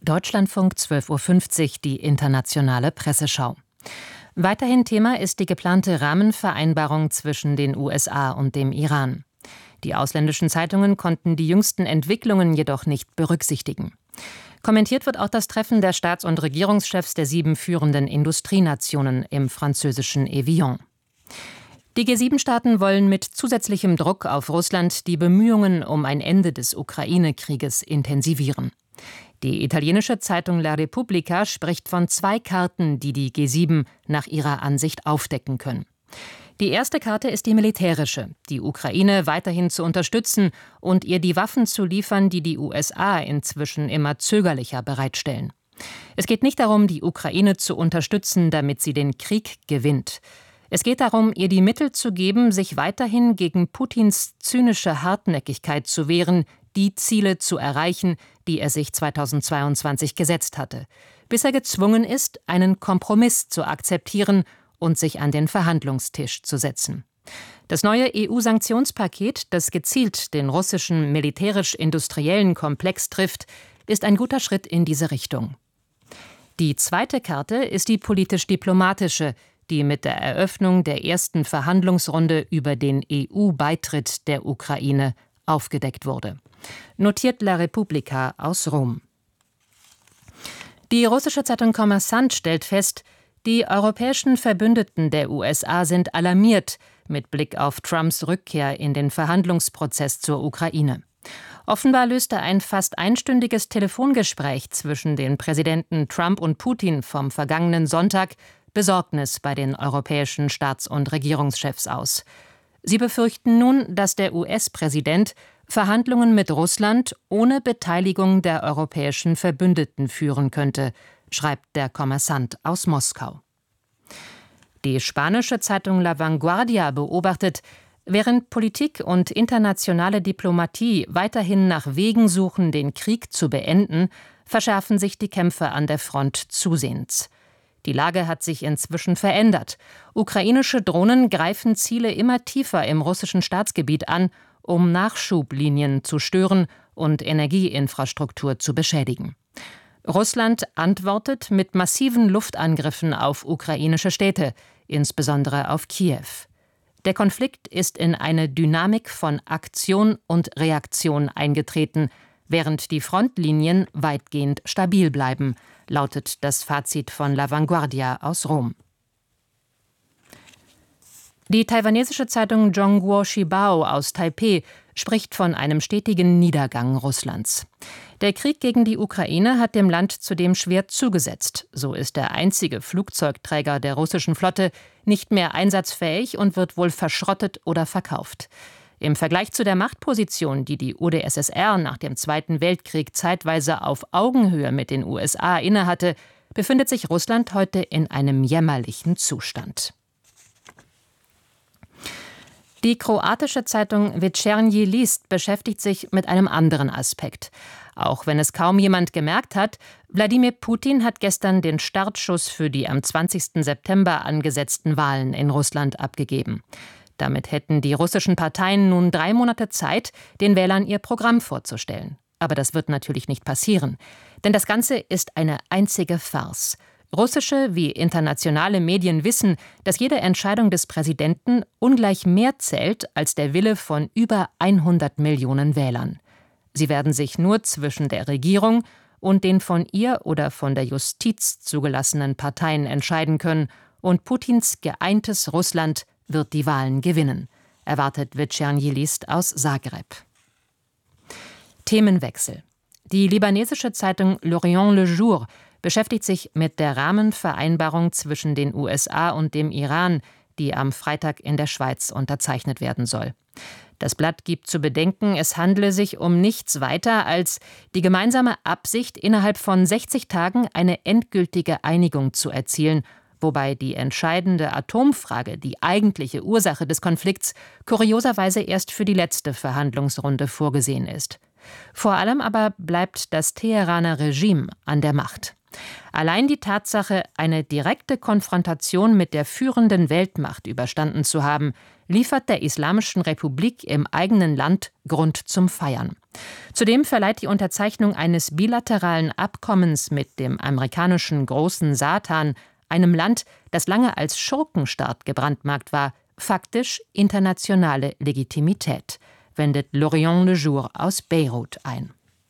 Deutschlandfunk 12:50 Uhr, die internationale Presseschau. Weiterhin Thema ist die geplante Rahmenvereinbarung zwischen den USA und dem Iran. Die ausländischen Zeitungen konnten die jüngsten Entwicklungen jedoch nicht berücksichtigen. Kommentiert wird auch das Treffen der Staats- und Regierungschefs der 7 führenden Industrienationen im französischen Evian. Die G7-Staaten wollen mit zusätzlichem Druck auf Russland die Bemühungen um ein Ende des Ukraine-Krieges intensivieren. Die italienische Zeitung La Repubblica spricht von 2 Karten, die die G7 nach ihrer Ansicht aufdecken können. Die erste Karte ist die militärische, die Ukraine weiterhin zu unterstützen und ihr die Waffen zu liefern, die die USA inzwischen immer zögerlicher bereitstellen. Es geht nicht darum, die Ukraine zu unterstützen, damit sie den Krieg gewinnt. Es geht darum, ihr die Mittel zu geben, sich weiterhin gegen Putins zynische Hartnäckigkeit zu wehren, die Ziele zu erreichen, die er sich 2022 gesetzt hatte, bis er gezwungen ist, einen Kompromiss zu akzeptieren und sich an den Verhandlungstisch zu setzen. Das neue EU-Sanktionspaket, das gezielt den russischen militärisch-industriellen Komplex trifft, ist ein guter Schritt in diese Richtung. Die zweite Karte ist die politisch-diplomatische, die mit der Eröffnung der ersten Verhandlungsrunde über den EU-Beitritt der Ukraine aufgedeckt wurde. Notiert La Repubblica aus Rom. Die russische Zeitung Kommersant stellt fest, die europäischen Verbündeten der USA sind alarmiert mit Blick auf Trumps Rückkehr in den Verhandlungsprozess zur Ukraine. Offenbar löste ein fast einstündiges Telefongespräch zwischen den Präsidenten Trump und Putin vom vergangenen Sonntag Besorgnis bei den europäischen Staats- und Regierungschefs aus. Sie befürchten nun, dass der US-Präsident Verhandlungen mit Russland ohne Beteiligung der europäischen Verbündeten führen könnte, schreibt der Kommersant aus Moskau. Die spanische Zeitung La Vanguardia beobachtet, während Politik und internationale Diplomatie weiterhin nach Wegen suchen, den Krieg zu beenden, verschärfen sich die Kämpfe an der Front zusehends. Die Lage hat sich inzwischen verändert. Ukrainische Drohnen greifen Ziele immer tiefer im russischen Staatsgebiet an, um Nachschublinien zu stören und Energieinfrastruktur zu beschädigen. Russland antwortet mit massiven Luftangriffen auf ukrainische Städte, insbesondere auf Kiew. Der Konflikt ist in eine Dynamik von Aktion und Reaktion eingetreten, während die Frontlinien weitgehend stabil bleiben, lautet das Fazit von La Vanguardia aus Rom. Die taiwanesische Zeitung Zhongguo Shibao aus Taipeh spricht von einem stetigen Niedergang Russlands. Der Krieg gegen die Ukraine hat dem Land zudem schwer zugesetzt. So ist der einzige Flugzeugträger der russischen Flotte nicht mehr einsatzfähig und wird wohl verschrottet oder verkauft. Im Vergleich zu der Machtposition, die die UdSSR nach dem Zweiten Weltkrieg zeitweise auf Augenhöhe mit den USA innehatte, befindet sich Russland heute in einem jämmerlichen Zustand. Die kroatische Zeitung Večernji List beschäftigt sich mit einem anderen Aspekt. Auch wenn es kaum jemand gemerkt hat, Wladimir Putin hat gestern den Startschuss für die am 20. September angesetzten Wahlen in Russland abgegeben. Damit hätten die russischen Parteien nun 3 Monate Zeit, den Wählern ihr Programm vorzustellen. Aber das wird natürlich nicht passieren. Denn das Ganze ist eine einzige Farce. Russische wie internationale Medien wissen, dass jede Entscheidung des Präsidenten ungleich mehr zählt als der Wille von über 100 Millionen Wählern. Sie werden sich nur zwischen der Regierung und den von ihr oder von der Justiz zugelassenen Parteien entscheiden können, und Putins geeintes Russland wird die Wahlen gewinnen, erwartet Večernji List aus Zagreb. Themenwechsel. Die libanesische Zeitung L'Orient Le Jour beschäftigt sich mit der Rahmenvereinbarung zwischen den USA und dem Iran, die am Freitag in der Schweiz unterzeichnet werden soll. Das Blatt gibt zu bedenken, es handle sich um nichts weiter als die gemeinsame Absicht, innerhalb von 60 Tagen eine endgültige Einigung zu erzielen, wobei die entscheidende Atomfrage, die eigentliche Ursache des Konflikts, kurioserweise erst für die letzte Verhandlungsrunde vorgesehen ist. Vor allem aber bleibt das Teheraner Regime an der Macht. Allein die Tatsache, eine direkte Konfrontation mit der führenden Weltmacht überstanden zu haben, liefert der Islamischen Republik im eigenen Land Grund zum Feiern. Zudem verleiht die Unterzeichnung eines bilateralen Abkommens mit dem amerikanischen Großen Satan, einem Land, das lange als Schurkenstaat gebrandmarkt war, faktisch internationale Legitimität, wendet L'Orient Le Jour aus Beirut ein.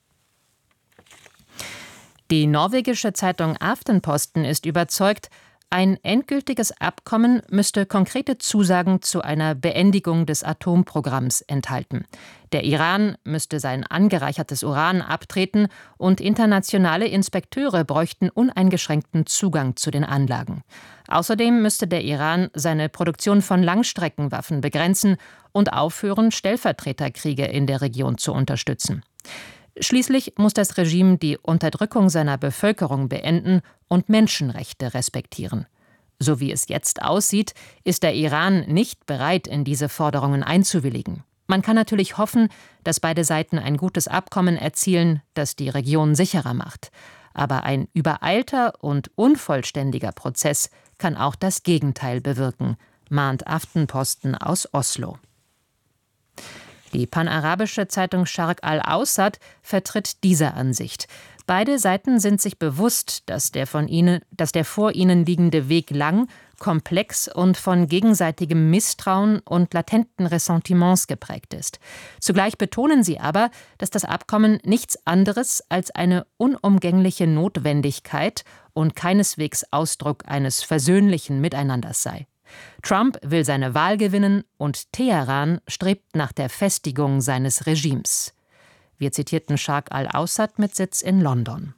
Die norwegische Zeitung Aftenposten ist überzeugt, ein endgültiges Abkommen müsste konkrete Zusagen zu einer Beendigung des Atomprogramms enthalten. Der Iran müsste sein angereichertes Uran abtreten und internationale Inspekteure bräuchten uneingeschränkten Zugang zu den Anlagen. Außerdem müsste der Iran seine Produktion von Langstreckenwaffen begrenzen und aufhören, Stellvertreterkriege in der Region zu unterstützen. Schließlich muss das Regime die Unterdrückung seiner Bevölkerung beenden und Menschenrechte respektieren. So wie es jetzt aussieht, ist der Iran nicht bereit, in diese Forderungen einzuwilligen. Man kann natürlich hoffen, dass beide Seiten ein gutes Abkommen erzielen, das die Region sicherer macht. Aber ein übereilter und unvollständiger Prozess kann auch das Gegenteil bewirken, mahnt Aftenposten aus Oslo. Die panarabische Zeitung Sharq al-Awsat vertritt diese Ansicht. Beide Seiten sind sich bewusst, dass der vor ihnen liegende Weg lang, komplex und von gegenseitigem Misstrauen und latenten Ressentiments geprägt ist. Zugleich betonen sie aber, dass das Abkommen nichts anderes als eine unumgängliche Notwendigkeit und keineswegs Ausdruck eines versöhnlichen Miteinanders sei. Trump will seine Wahl gewinnen und Teheran strebt nach der Festigung seines Regimes. Wir zitierten Sharq al-Awsat mit Sitz in London.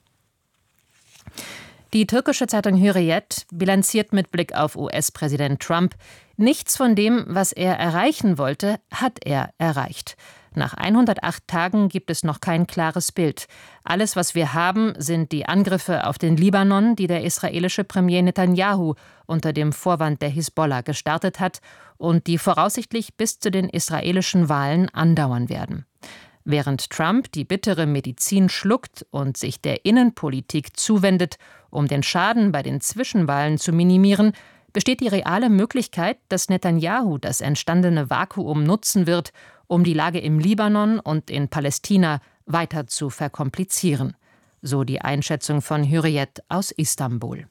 Die türkische Zeitung Hürriyet bilanziert mit Blick auf US-Präsident Trump: Nichts von dem, was er erreichen wollte, hat er erreicht. Nach 108 Tagen gibt es noch kein klares Bild. Alles, was wir haben, sind die Angriffe auf den Libanon, die der israelische Premier Netanyahu unter dem Vorwand der Hisbollah gestartet hat und die voraussichtlich bis zu den israelischen Wahlen andauern werden. Während Trump die bittere Medizin schluckt und sich der Innenpolitik zuwendet, um den Schaden bei den Zwischenwahlen zu minimieren, besteht die reale Möglichkeit, dass Netanyahu das entstandene Vakuum nutzen wird, um die Lage im Libanon und in Palästina weiter zu verkomplizieren. So die Einschätzung von Hürriyet aus Istanbul.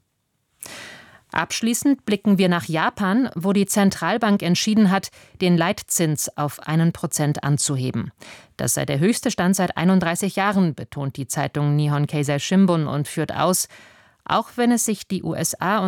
Abschließend blicken wir nach Japan, wo die Zentralbank entschieden hat, den Leitzins auf 1% anzuheben. Das sei der höchste Stand seit 31 Jahren, betont die Zeitung Nihon Keizai Shimbun und führt aus, auch wenn sich die USA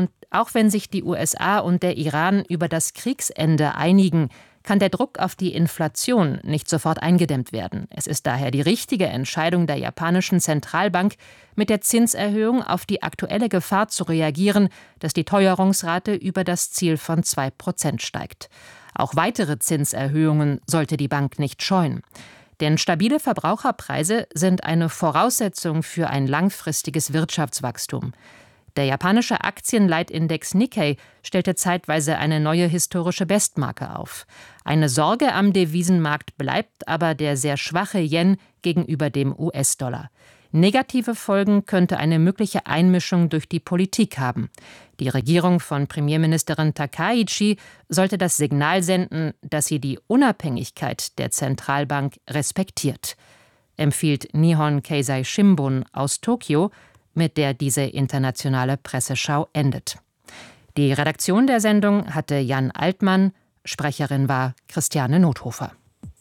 und der Iran über das Kriegsende einigen, kann der Druck auf die Inflation nicht sofort eingedämmt werden. Es ist daher die richtige Entscheidung der japanischen Zentralbank, mit der Zinserhöhung auf die aktuelle Gefahr zu reagieren, dass die Teuerungsrate über das Ziel von 2% steigt. Auch weitere Zinserhöhungen sollte die Bank nicht scheuen. Denn stabile Verbraucherpreise sind eine Voraussetzung für ein langfristiges Wirtschaftswachstum. Der japanische Aktienleitindex Nikkei stellte zeitweise eine neue historische Bestmarke auf. Eine Sorge am Devisenmarkt bleibt aber der sehr schwache Yen gegenüber dem US-Dollar. Negative Folgen könnte eine mögliche Einmischung durch die Politik haben. Die Regierung von Premierministerin Takaichi sollte das Signal senden, dass sie die Unabhängigkeit der Zentralbank respektiert, empfiehlt Nihon Keizai Shimbun aus Tokio, mit der diese internationale Presseschau endet. Die Redaktion der Sendung hatte Jan Altmann, Sprecherin war Christiane Nothofer.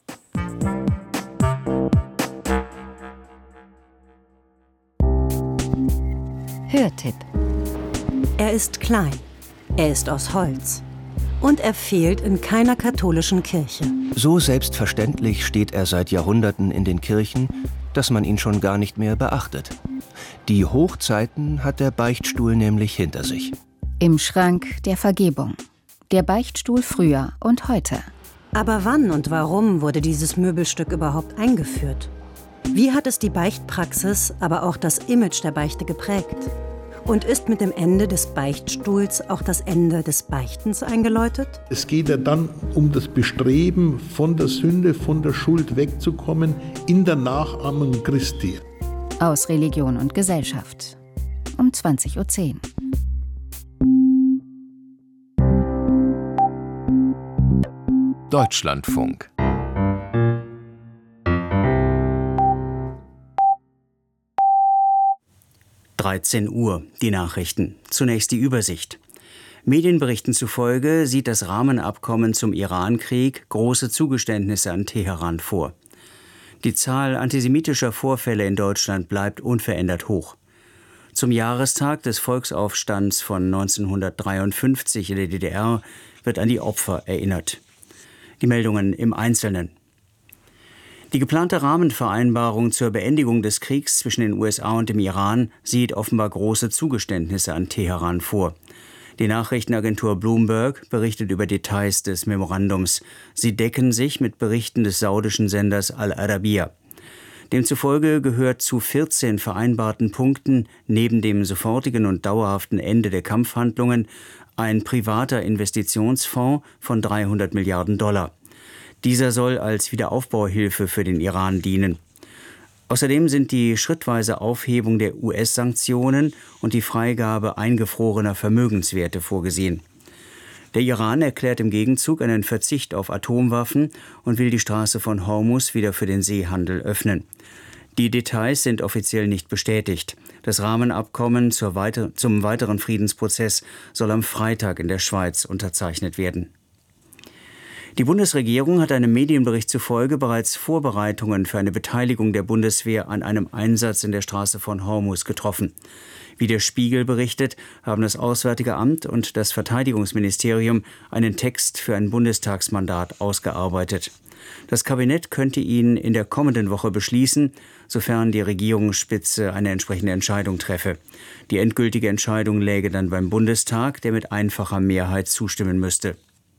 Hörtipp. Er ist klein, er ist aus Holz und er fehlt in keiner katholischen Kirche. So selbstverständlich steht er seit Jahrhunderten in den Kirchen, dass man ihn schon gar nicht mehr beachtet. Die Hochzeiten hat der Beichtstuhl nämlich hinter sich. Im Schrank der Vergebung. Der Beichtstuhl früher und heute. Aber wann und warum wurde dieses Möbelstück überhaupt eingeführt? Wie hat es die Beichtpraxis, aber auch das Image der Beichte geprägt? Und ist mit dem Ende des Beichtstuhls auch das Ende des Beichtens eingeläutet? Es geht ja dann um das Bestreben, von der Sünde, von der Schuld wegzukommen, in der Nachahmung Christi. Aus Religion und Gesellschaft. Um 20:10 Uhr. Deutschlandfunk. Uhr, die Nachrichten. Zunächst die Übersicht. Medienberichten zufolge sieht das Rahmenabkommen zum Irankrieg große Zugeständnisse an Teheran vor. Die Zahl antisemitischer Vorfälle in Deutschland bleibt unverändert hoch. Zum Jahrestag des Volksaufstands von 1953 in der DDR wird an die Opfer erinnert. Die Meldungen im Einzelnen. Die geplante Rahmenvereinbarung zur Beendigung des Kriegs zwischen den USA und dem Iran sieht offenbar große Zugeständnisse an Teheran vor. Die Nachrichtenagentur Bloomberg berichtet über Details des Memorandums. Sie decken sich mit Berichten des saudischen Senders Al-Arabiya. Demzufolge gehört zu 14 vereinbarten Punkten neben dem sofortigen und dauerhaften Ende der Kampfhandlungen ein privater Investitionsfonds von $300 Milliarden. Dieser soll als Wiederaufbauhilfe für den Iran dienen. Außerdem sind die schrittweise Aufhebung der US-Sanktionen und die Freigabe eingefrorener Vermögenswerte vorgesehen. Der Iran erklärt im Gegenzug einen Verzicht auf Atomwaffen und will die Straße von Hormuz wieder für den Seehandel öffnen. Die Details sind offiziell nicht bestätigt. Das Rahmenabkommen zum weiteren Friedensprozess soll am Freitag in der Schweiz unterzeichnet werden. Die Bundesregierung hat einem Medienbericht zufolge bereits Vorbereitungen für eine Beteiligung der Bundeswehr an einem Einsatz in der Straße von Hormuz getroffen. Wie der Spiegel berichtet, haben das Auswärtige Amt und das Verteidigungsministerium einen Text für ein Bundestagsmandat ausgearbeitet. Das Kabinett könnte ihn in der kommenden Woche beschließen, sofern die Regierungsspitze eine entsprechende Entscheidung treffe. Die endgültige Entscheidung läge dann beim Bundestag, der mit einfacher Mehrheit zustimmen müsste.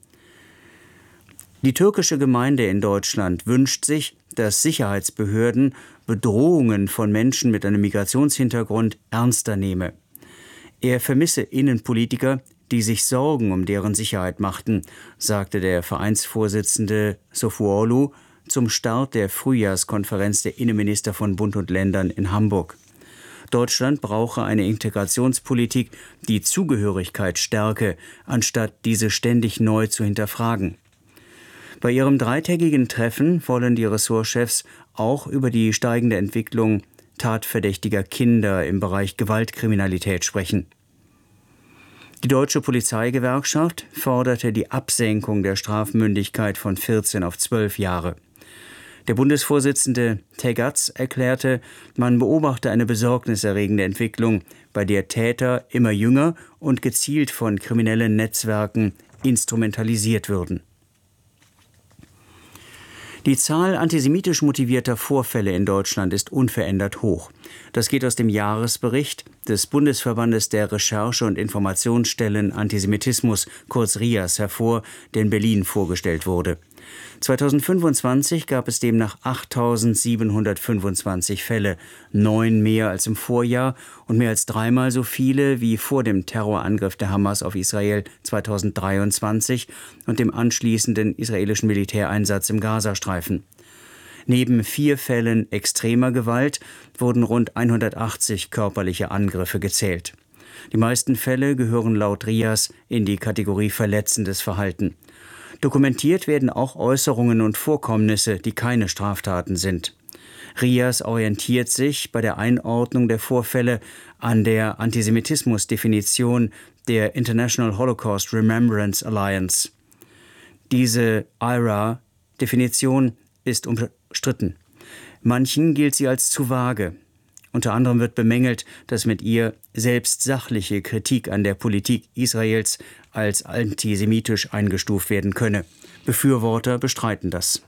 Die türkische Gemeinde in Deutschland wünscht sich, dass Sicherheitsbehörden Bedrohungen von Menschen mit einem Migrationshintergrund ernster nehmen. Er vermisse Innenpolitiker, die sich Sorgen um deren Sicherheit machten, sagte der Vereinsvorsitzende Sofuoglu zum Start der Frühjahrskonferenz der Innenminister von Bund und Ländern in Hamburg. Deutschland brauche eine Integrationspolitik, die Zugehörigkeit stärke, anstatt diese ständig neu zu hinterfragen. Bei ihrem dreitägigen Treffen wollen die Ressortchefs auch über die steigende Entwicklung tatverdächtiger Kinder im Bereich Gewaltkriminalität sprechen. Die Deutsche Polizeigewerkschaft forderte die Absenkung der Strafmündigkeit von 14 auf 12 Jahre. Der Bundesvorsitzende Tegatz erklärte, man beobachte eine besorgniserregende Entwicklung, bei der Täter immer jünger und gezielt von kriminellen Netzwerken instrumentalisiert würden. Die Zahl antisemitisch motivierter Vorfälle in Deutschland ist unverändert hoch. Das geht aus dem Jahresbericht des Bundesverbandes der Recherche- und Informationsstellen Antisemitismus, kurz RIAS, hervor, der in Berlin vorgestellt wurde. 2025 gab es demnach 8.725 Fälle, 9 mehr als im Vorjahr und mehr als 3-mal so viele wie vor dem Terrorangriff der Hamas auf Israel 2023 und dem anschließenden israelischen Militäreinsatz im Gazastreifen. Neben 4 Fällen extremer Gewalt wurden rund 180 körperliche Angriffe gezählt. Die meisten Fälle gehören laut RIAS in die Kategorie verletzendes Verhalten. Dokumentiert werden auch Äußerungen und Vorkommnisse, die keine Straftaten sind. RIAS orientiert sich bei der Einordnung der Vorfälle an der Antisemitismusdefinition der International Holocaust Remembrance Alliance. Diese IHRA-Definition ist umstritten. Manchen gilt sie als zu vage. Unter anderem wird bemängelt, dass mit ihr selbst sachliche Kritik an der Politik Israels als antisemitisch eingestuft werden könne. Befürworter bestreiten das.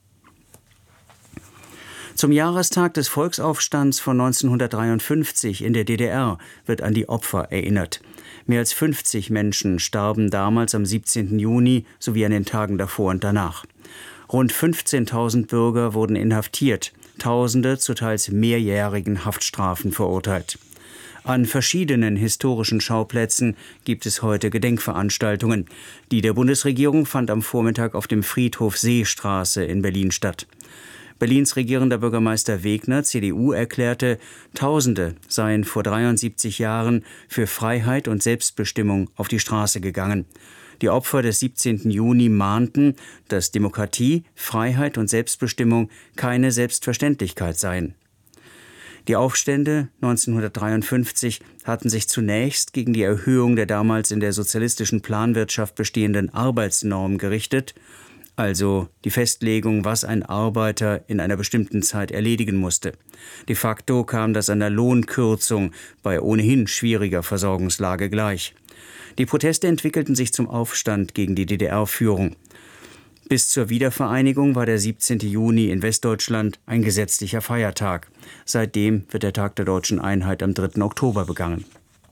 Zum Jahrestag des Volksaufstands von 1953 in der DDR wird an die Opfer erinnert. Mehr als 50 Menschen starben damals am 17. Juni sowie an den Tagen davor und danach. Rund 15.000 Bürger wurden inhaftiert, Tausende zu teils mehrjährigen Haftstrafen verurteilt. An verschiedenen historischen Schauplätzen gibt es heute Gedenkveranstaltungen. Die der Bundesregierung fand am Vormittag auf dem Friedhof Seestraße in Berlin statt. Berlins regierender Bürgermeister Wegner, CDU, erklärte, Tausende seien vor 73 Jahren für Freiheit und Selbstbestimmung auf die Straße gegangen. Die Opfer des 17. Juni mahnten, dass Demokratie, Freiheit und Selbstbestimmung keine Selbstverständlichkeit seien. Die Aufstände 1953 hatten sich zunächst gegen die Erhöhung der damals in der sozialistischen Planwirtschaft bestehenden Arbeitsnorm gerichtet, also die Festlegung, was ein Arbeiter in einer bestimmten Zeit erledigen musste. De facto kam das einer Lohnkürzung bei ohnehin schwieriger Versorgungslage gleich. Die Proteste entwickelten sich zum Aufstand gegen die DDR-Führung. Bis zur Wiedervereinigung war der 17. Juni in Westdeutschland ein gesetzlicher Feiertag. Seitdem wird der Tag der deutschen Einheit am 3. Oktober begangen.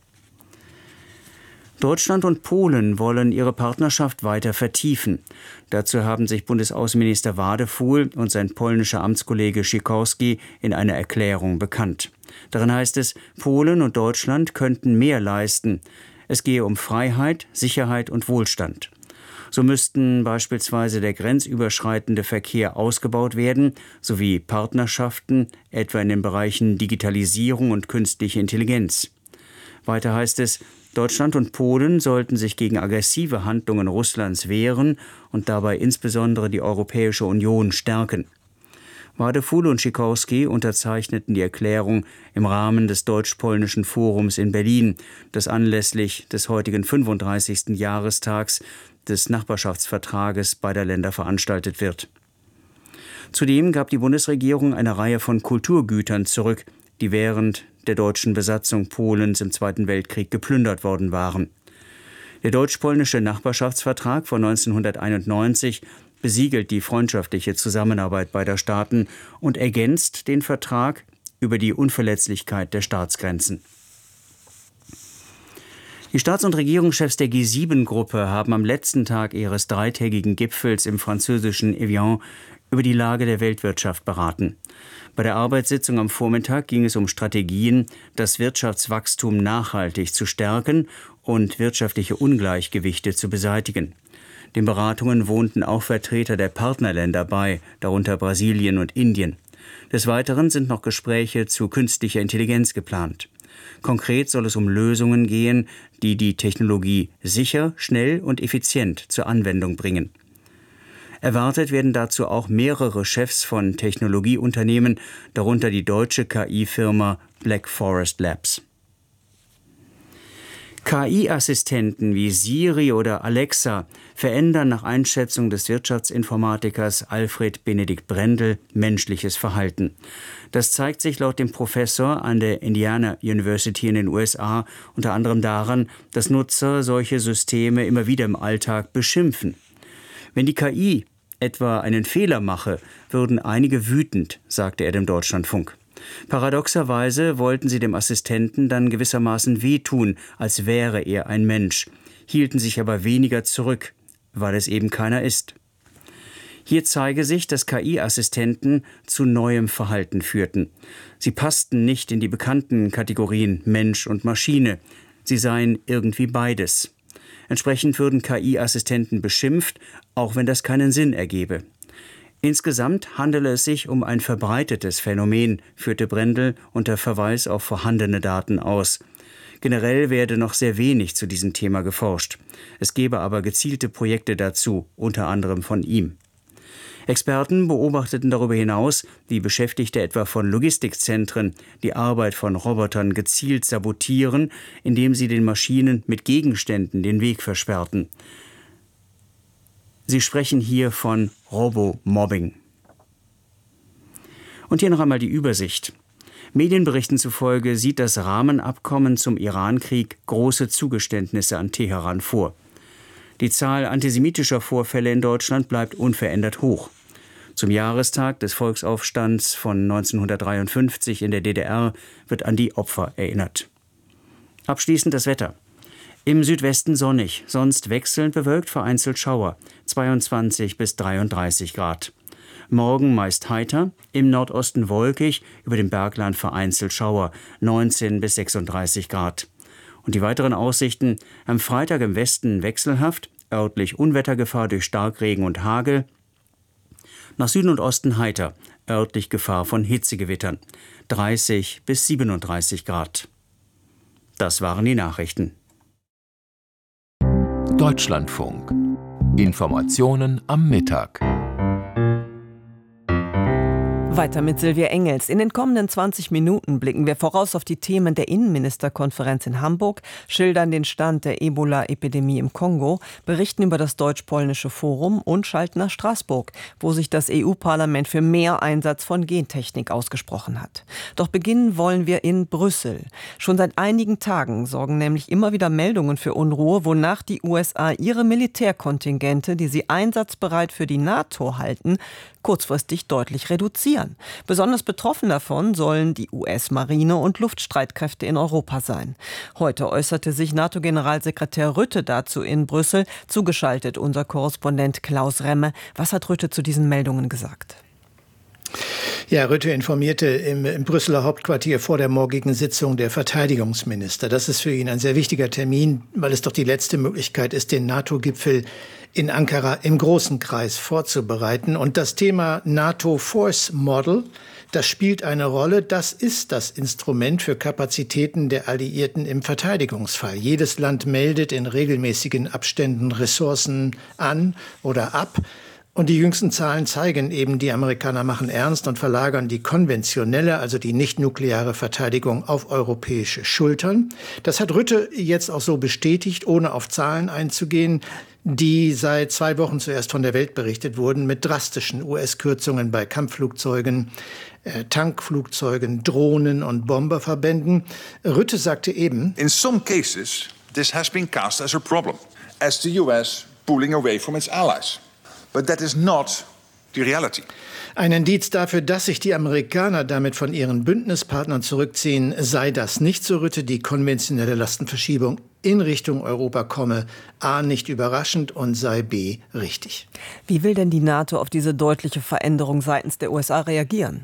Deutschland und Polen wollen ihre Partnerschaft weiter vertiefen. Dazu haben sich Bundesaußenminister Wadefuhl und sein polnischer Amtskollege Sikorski in einer Erklärung bekannt. Darin heißt es, Polen und Deutschland könnten mehr leisten. Es gehe um Freiheit, Sicherheit und Wohlstand. So müssten beispielsweise der grenzüberschreitende Verkehr ausgebaut werden, sowie Partnerschaften, etwa in den Bereichen Digitalisierung und künstliche Intelligenz. Weiter heißt es, Deutschland und Polen sollten sich gegen aggressive Handlungen Russlands wehren und dabei insbesondere die Europäische Union stärken. Wadefuhl und Sikorski unterzeichneten die Erklärung im Rahmen des Deutsch-Polnischen Forums in Berlin, das anlässlich des heutigen 35. Jahrestags des Nachbarschaftsvertrages beider Länder veranstaltet wird. Zudem gab die Bundesregierung eine Reihe von Kulturgütern zurück, die während der deutschen Besatzung Polens im Zweiten Weltkrieg geplündert worden waren. Der deutsch-polnische Nachbarschaftsvertrag von 1991 besiegelt die freundschaftliche Zusammenarbeit beider Staaten und ergänzt den Vertrag über die Unverletzlichkeit der Staatsgrenzen. Die Staats- und Regierungschefs der G7-Gruppe haben am letzten Tag ihres dreitägigen Gipfels im französischen Evian über die Lage der Weltwirtschaft beraten. Bei der Arbeitssitzung am Vormittag ging es um Strategien, das Wirtschaftswachstum nachhaltig zu stärken und wirtschaftliche Ungleichgewichte zu beseitigen. Den Beratungen wohnten auch Vertreter der Partnerländer bei, darunter Brasilien und Indien. Des Weiteren sind noch Gespräche zu künstlicher Intelligenz geplant. Konkret soll es um Lösungen gehen, die die Technologie sicher, schnell und effizient zur Anwendung bringen. Erwartet werden dazu auch mehrere Chefs von Technologieunternehmen, darunter die deutsche KI-Firma Black Forest Labs. KI-Assistenten wie Siri oder Alexa verändern nach Einschätzung des Wirtschaftsinformatikers Alfred Benedikt Brendel menschliches Verhalten. Das zeigt sich laut dem Professor an der Indiana University in den USA unter anderem daran, dass Nutzer solche Systeme immer wieder im Alltag beschimpfen. Wenn die KI etwa einen Fehler mache, würden einige wütend, sagte er dem Deutschlandfunk. Paradoxerweise wollten sie dem Assistenten dann gewissermaßen wehtun, als wäre er ein Mensch, hielten sich aber weniger zurück, weil es eben keiner ist. Hier zeige sich, dass KI-Assistenten zu neuem Verhalten führten. Sie passten nicht in die bekannten Kategorien Mensch und Maschine. Sie seien irgendwie beides. Entsprechend würden KI-Assistenten beschimpft, auch wenn das keinen Sinn ergebe. Insgesamt handele es sich um ein verbreitetes Phänomen, führte Brendel unter Verweis auf vorhandene Daten aus. Generell werde noch sehr wenig zu diesem Thema geforscht. Es gebe aber gezielte Projekte dazu, unter anderem von ihm. Experten beobachteten darüber hinaus, wie Beschäftigte etwa von Logistikzentren die Arbeit von Robotern gezielt sabotieren, indem sie den Maschinen mit Gegenständen den Weg versperrten. Sie sprechen hier von Robomobbing. Und hier noch einmal die Übersicht. Medienberichten zufolge sieht das Rahmenabkommen zum Irankrieg große Zugeständnisse an Teheran vor. Die Zahl antisemitischer Vorfälle in Deutschland bleibt unverändert hoch. Zum Jahrestag des Volksaufstands von 1953 in der DDR wird an die Opfer erinnert. Abschließend das Wetter. Im Südwesten sonnig, sonst wechselnd bewölkt, vereinzelt Schauer, 22 bis 33 Grad. Morgen meist heiter, im Nordosten wolkig, über dem Bergland vereinzelt Schauer, 19 bis 36 Grad. Und die weiteren Aussichten: am Freitag im Westen wechselhaft, örtlich Unwettergefahr durch Starkregen und Hagel. Nach Süden und Osten heiter, örtlich Gefahr von Hitzegewittern, 30 bis 37 Grad. Das waren die Nachrichten. Deutschlandfunk. Informationen am Mittag. Weiter mit Silvia Engels. In den kommenden 20 Minuten blicken wir voraus auf die Themen der Innenministerkonferenz in Hamburg, schildern den Stand der Ebola-Epidemie im Kongo, berichten über das Deutsch-Polnische Forum und schalten nach Straßburg, wo sich das EU-Parlament für mehr Einsatz von Gentechnik ausgesprochen hat. Doch beginnen wollen wir in Brüssel. Schon seit einigen Tagen sorgen nämlich immer wieder Meldungen für Unruhe, wonach die USA ihre Militärkontingente, die sie einsatzbereit für die NATO halten, kurzfristig deutlich reduzieren. Besonders betroffen davon sollen die US-Marine und Luftstreitkräfte in Europa sein. Heute äußerte sich NATO-Generalsekretär Rutte dazu in Brüssel. Zugeschaltet unser Korrespondent Klaus Remme. Was hat Rutte zu diesen Meldungen gesagt? Ja, Rutte informierte im Brüsseler Hauptquartier vor der morgigen Sitzung der Verteidigungsminister. Das ist für ihn ein sehr wichtiger Termin, weil es doch die letzte Möglichkeit ist, den NATO-Gipfel in Ankara im großen Kreis vorzubereiten. Und das Thema NATO Force Model, das spielt eine Rolle. Das ist das Instrument für Kapazitäten der Alliierten im Verteidigungsfall. Jedes Land meldet in regelmäßigen Abständen Ressourcen an oder ab. Und die jüngsten Zahlen zeigen eben, die Amerikaner machen ernst und verlagern die konventionelle, also die nicht-nukleare Verteidigung auf europäische Schultern. Das hat Rutte jetzt auch so bestätigt, ohne auf Zahlen einzugehen, die seit 2 Wochen zuerst von der Welt berichtet wurden, mit drastischen US-Kürzungen bei Kampfflugzeugen, Tankflugzeugen, Drohnen und Bomberverbänden. Rutte sagte eben: In some cases, this has been cast as a problem, as the US pulling away from its allies. But that is not the reality. Ein Indiz dafür, dass sich die Amerikaner damit von ihren Bündnispartnern zurückziehen, sei das nicht, so Rutte. Die konventionelle Lastenverschiebung in Richtung Europa komme A, nicht überraschend und sei B, richtig. Wie will denn die NATO auf diese deutliche Veränderung seitens der USA reagieren?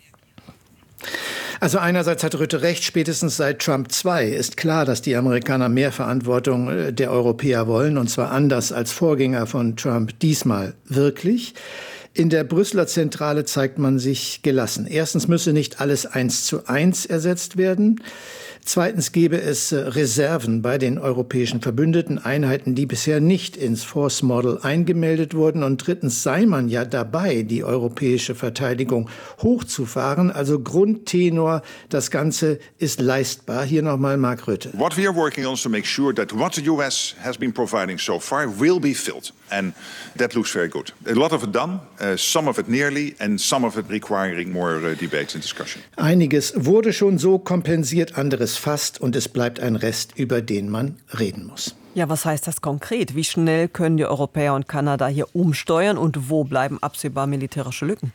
Also einerseits hat Rutte recht, spätestens seit Trump 2 ist klar, dass die Amerikaner mehr Verantwortung der Europäer wollen, und zwar anders als Vorgänger von Trump, diesmal wirklich. In der Brüsseler Zentrale zeigt man sich gelassen. Erstens müsse nicht alles 1:1 ersetzt werden. Zweitens gäbe es Reserven bei den europäischen Verbündeten, Einheiten, die bisher nicht ins Force Model eingemeldet wurden. Und drittens sei man ja dabei, die europäische Verteidigung hochzufahren. Also Grundtenor, das Ganze ist leistbar. Hier nochmal Mark Rutte. What we are working on is to make sure that what the US has been providing so far will be filled. And that looks very good. A lot of it done, some of it nearly, and some of it requiring more debates and discussion. Einiges wurde schon so kompensiert, anderes fast, und es bleibt ein Rest, über den man reden muss. Ja, was heißt das konkret? Wie schnell können die Europäer und Kanada hier umsteuern und wo bleiben absehbar militärische Lücken?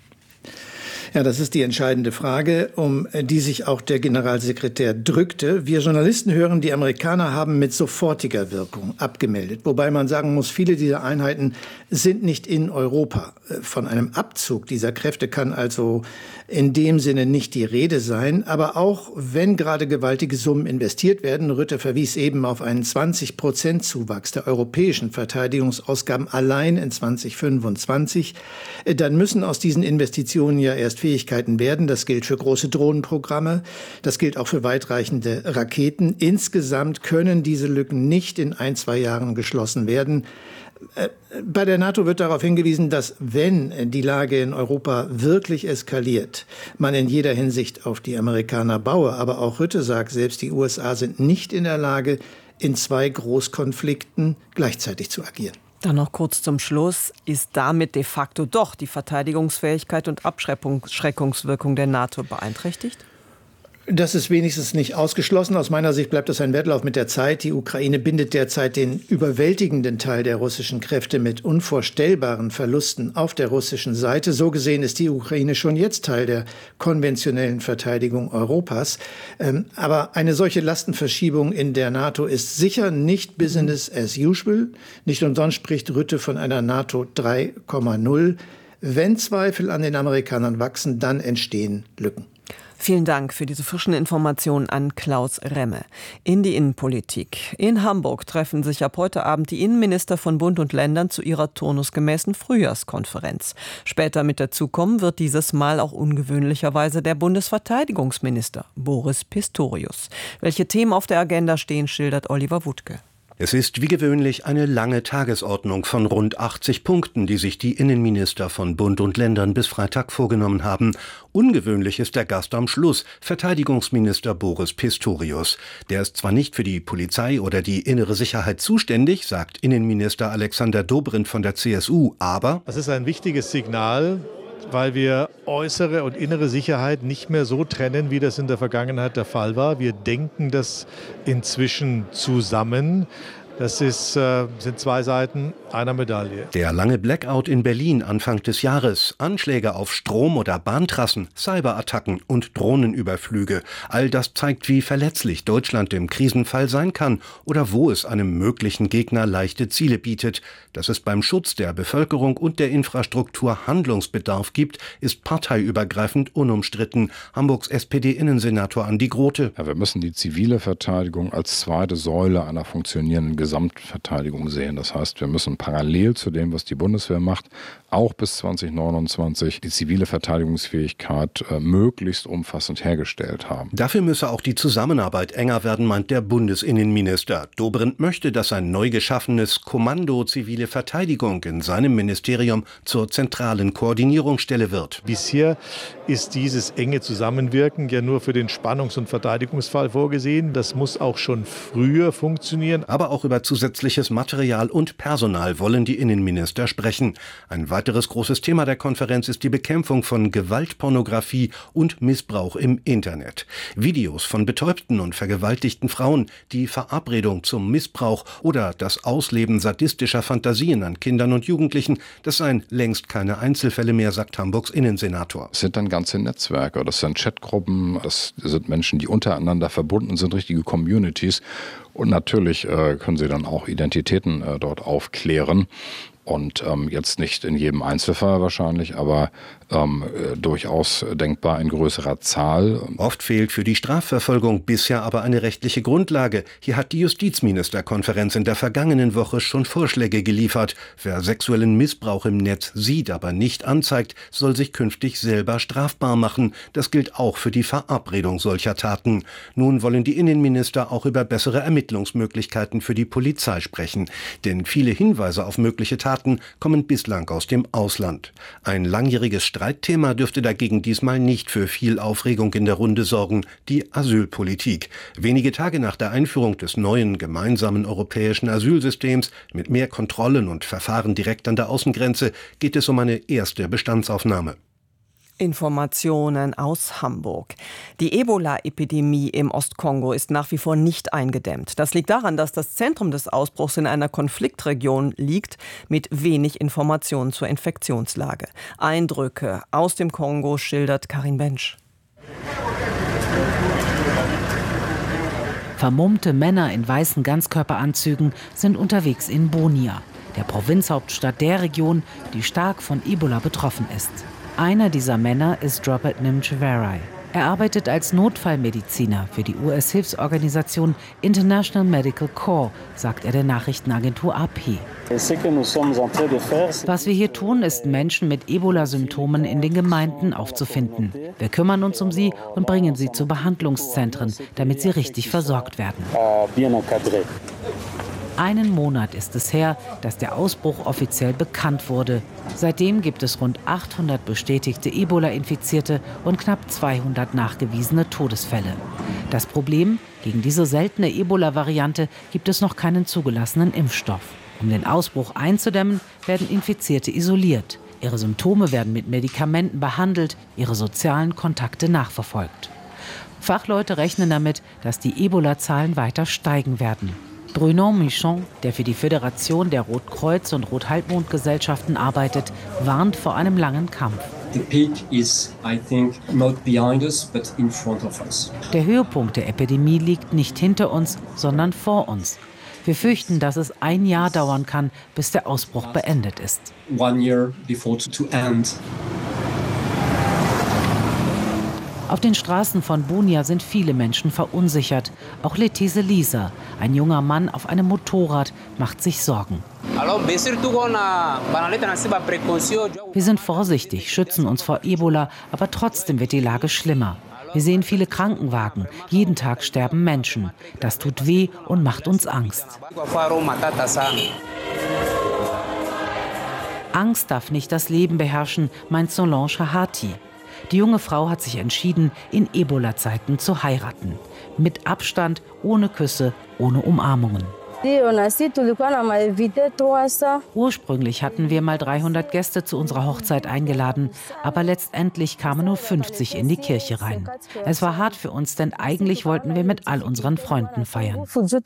Ja, das ist die entscheidende Frage, um die sich auch der Generalsekretär drückte. Wir Journalisten hören, die Amerikaner haben mit sofortiger Wirkung abgemeldet. Wobei man sagen muss, viele dieser Einheiten sind nicht in Europa. Von einem Abzug dieser Kräfte kann also in dem Sinne nicht die Rede sein. Aber auch wenn gerade gewaltige Summen investiert werden, Rutte verwies eben auf einen 20% Zuwachs der europäischen Verteidigungsausgaben allein in 2025, dann müssen aus diesen Investitionen ja erst Fähigkeiten werden. Das gilt für große Drohnenprogramme. Das gilt auch für weitreichende Raketen. Insgesamt können diese Lücken nicht in 1-2 Jahren geschlossen werden. Bei der NATO wird darauf hingewiesen, dass, wenn die Lage in Europa wirklich eskaliert, man in jeder Hinsicht auf die Amerikaner baue. Aber auch Rutte sagt, selbst die USA sind nicht in der Lage, in 2 Großkonflikten gleichzeitig zu agieren. Dann noch kurz zum Schluss. Ist damit de facto doch die Verteidigungsfähigkeit und Abschreckungswirkung der NATO beeinträchtigt? Das ist wenigstens nicht ausgeschlossen. Aus meiner Sicht bleibt das ein Wettlauf mit der Zeit. Die Ukraine bindet derzeit den überwältigenden Teil der russischen Kräfte mit unvorstellbaren Verlusten auf der russischen Seite. So gesehen ist die Ukraine schon jetzt Teil der konventionellen Verteidigung Europas. Aber eine solche Lastenverschiebung in der NATO ist sicher nicht Business as usual. Nicht umsonst spricht Rutte von einer NATO 3,0. Wenn Zweifel an den Amerikanern wachsen, dann entstehen Lücken. Vielen Dank für diese frischen Informationen an Klaus Remme. In die Innenpolitik. In Hamburg treffen sich ab heute Abend die Innenminister von Bund und Ländern zu ihrer turnusgemäßen Frühjahrskonferenz. Später mit dazukommen wird dieses Mal auch ungewöhnlicherweise der Bundesverteidigungsminister Boris Pistorius. Welche Themen auf der Agenda stehen, schildert Oliver Wuttke. Es ist wie gewöhnlich eine lange Tagesordnung von rund 80 Punkten, die sich die Innenminister von Bund und Ländern bis Freitag vorgenommen haben. Ungewöhnlich ist der Gast am Schluss, Verteidigungsminister Boris Pistorius. Der ist zwar nicht für die Polizei oder die innere Sicherheit zuständig, sagt Innenminister Alexander Dobrindt von der CSU, aber das ist ein wichtiges Signal, weil wir äußere und innere Sicherheit nicht mehr so trennen, wie das in der Vergangenheit der Fall war. Wir denken das inzwischen zusammen. Das sind zwei Seiten einer Medaille. Der lange Blackout in Berlin Anfang des Jahres, Anschläge auf Strom- oder Bahntrassen, Cyberattacken und Drohnenüberflüge. All das zeigt, wie verletzlich Deutschland im Krisenfall sein kann oder wo es einem möglichen Gegner leichte Ziele bietet. Dass es beim Schutz der Bevölkerung und der Infrastruktur Handlungsbedarf gibt, ist parteiübergreifend unumstritten. Hamburgs SPD-Innensenator Andi Grote. Ja, wir müssen die zivile Verteidigung als zweite Säule einer funktionierenden Gesamtverteidigung sehen. Das heißt, wir müssen parallel zu dem, was die Bundeswehr macht, auch bis 2029 die zivile Verteidigungsfähigkeit möglichst umfassend hergestellt haben. Dafür müsse auch die Zusammenarbeit enger werden, meint der Bundesinnenminister. Dobrindt möchte, dass ein neu geschaffenes Kommando Zivile Verteidigung in seinem Ministerium zur zentralen Koordinierungsstelle wird. Bisher ist dieses enge Zusammenwirken ja nur für den Spannungs- und Verteidigungsfall vorgesehen. Das muss auch schon früher funktionieren. Aber auch über zusätzliches Material und Personal wollen die Innenminister sprechen. Ein weiteres großes Thema der Konferenz ist die Bekämpfung von Gewaltpornografie und Missbrauch im Internet. Videos von betäubten und vergewaltigten Frauen, die Verabredung zum Missbrauch oder das Ausleben sadistischer Fantasien an Kindern und Jugendlichen, das seien längst keine Einzelfälle mehr, sagt Hamburgs Innensenator. Es sind dann ganze Netzwerke, das sind Chatgruppen, das sind Menschen, die untereinander verbunden sind, richtige Communities. Und natürlich können sie dann auch Identitäten dort aufklären. Und jetzt nicht in jedem Einzelfall wahrscheinlich, aber durchaus denkbar in größerer Zahl. Oft fehlt für die Strafverfolgung bisher aber eine rechtliche Grundlage. Hier hat die Justizministerkonferenz in der vergangenen Woche schon Vorschläge geliefert. Wer sexuellen Missbrauch im Netz sieht, aber nicht anzeigt, soll sich künftig selber strafbar machen. Das gilt auch für die Verabredung solcher Taten. Nun wollen die Innenminister auch über bessere Ermittlungsmöglichkeiten für die Polizei sprechen. Denn viele Hinweise auf mögliche Taten kommen bislang aus dem Ausland. Ein langjähriges Streitthema dürfte dagegen diesmal nicht für viel Aufregung in der Runde sorgen, die Asylpolitik. Wenige Tage nach der Einführung des neuen gemeinsamen europäischen Asylsystems mit mehr Kontrollen und Verfahren direkt an der Außengrenze geht es um eine erste Bestandsaufnahme. Informationen aus Hamburg. Die Ebola-Epidemie im Ostkongo ist nach wie vor nicht eingedämmt. Das liegt daran, dass das Zentrum des Ausbruchs in einer Konfliktregion liegt, mit wenig Informationen zur Infektionslage. Eindrücke aus dem Kongo schildert Karin Bensch. Vermummte Männer in weißen Ganzkörperanzügen sind unterwegs in Bunia, der Provinzhauptstadt der Region, die stark von Ebola betroffen ist. Einer dieser Männer ist Robert Nimcheverai. Er arbeitet als Notfallmediziner für die US-Hilfsorganisation International Medical Corps, sagt er der Nachrichtenagentur AP. Was wir hier tun, ist, Menschen mit Ebola-Symptomen in den Gemeinden aufzufinden. Wir kümmern uns um sie und bringen sie zu Behandlungszentren, damit sie richtig versorgt werden. Einen Monat ist es her, dass der Ausbruch offiziell bekannt wurde. Seitdem gibt es rund 800 bestätigte Ebola-Infizierte und knapp 200 nachgewiesene Todesfälle. Das Problem: Gegen diese seltene Ebola-Variante gibt es noch keinen zugelassenen Impfstoff. Um den Ausbruch einzudämmen, werden Infizierte isoliert. Ihre Symptome werden mit Medikamenten behandelt, ihre sozialen Kontakte nachverfolgt. Fachleute rechnen damit, dass die Ebola-Zahlen weiter steigen werden. Bruno Michon, der für die Föderation der Rotkreuz- und Rothalbmondgesellschaften arbeitet, warnt vor einem langen Kampf. Der Höhepunkt der Epidemie liegt nicht hinter uns, sondern vor uns. Wir fürchten, dass es ein Jahr dauern kann, bis der Ausbruch beendet ist. Auf den Straßen von Bunia sind viele Menschen verunsichert. Auch Letise Lisa, ein junger Mann auf einem Motorrad, macht sich Sorgen. Wir sind vorsichtig, schützen uns vor Ebola, aber trotzdem wird die Lage schlimmer. Wir sehen viele Krankenwagen. Jeden Tag sterben Menschen. Das tut weh und macht uns Angst. Angst darf nicht das Leben beherrschen, meint Solange Hahati. Die junge Frau hat sich entschieden, in Ebola-Zeiten zu heiraten. Mit Abstand, ohne Küsse, ohne Umarmungen. Ursprünglich hatten wir mal 300 Gäste zu unserer Hochzeit eingeladen, aber letztendlich kamen nur 50 in die Kirche rein. Es war hart für uns, denn eigentlich wollten wir mit all unseren Freunden feiern.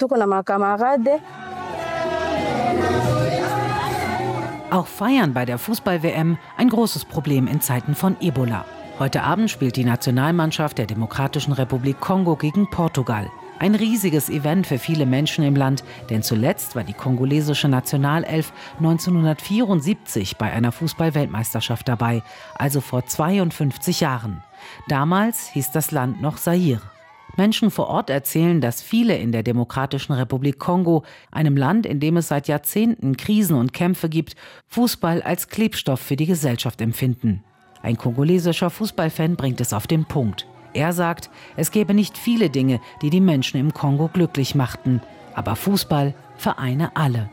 Auch Feiern bei der Fußball-WM ein großes Problem in Zeiten von Ebola. Heute Abend spielt die Nationalmannschaft der Demokratischen Republik Kongo gegen Portugal. Ein riesiges Event für viele Menschen im Land, denn zuletzt war die kongolesische Nationalelf 1974 bei einer Fußball-Weltmeisterschaft dabei, also vor 52 Jahren. Damals hieß das Land noch Zaire. Menschen vor Ort erzählen, dass viele in der Demokratischen Republik Kongo, einem Land, in dem es seit Jahrzehnten Krisen und Kämpfe gibt, Fußball als Klebstoff für die Gesellschaft empfinden. Ein kongolesischer Fußballfan bringt es auf den Punkt. Er sagt, es gäbe nicht viele Dinge, die die Menschen im Kongo glücklich machten. Aber Fußball vereine alle.